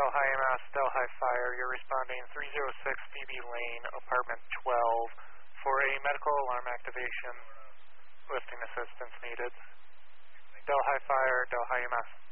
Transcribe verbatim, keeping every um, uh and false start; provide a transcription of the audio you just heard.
Delhi M S, Delhi Fire. You're responding three oh six P B Lane, apartment twelve, for a medical alarm activation. Lifting assistance needed. Delhi Fire, Delhi M S.